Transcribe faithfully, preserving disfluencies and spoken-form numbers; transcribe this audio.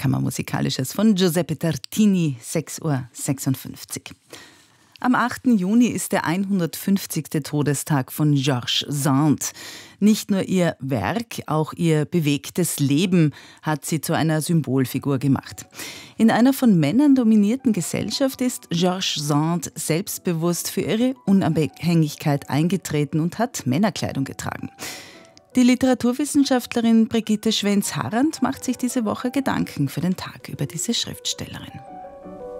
Kammermusikalisches von Giuseppe Tartini, sechs Uhr sechsundfünfzig. Am achten Juni ist der hundertfünfzigste Todestag von George Sand. Nicht nur ihr Werk, auch ihr bewegtes Leben hat sie zu einer Symbolfigur gemacht. In einer von Männern dominierten Gesellschaft ist George Sand selbstbewusst für ihre Unabhängigkeit eingetreten und hat Männerkleidung getragen. Die Literaturwissenschaftlerin Brigitte Schwenz-Harrand macht sich diese Woche Gedanken für den Tag über diese Schriftstellerin.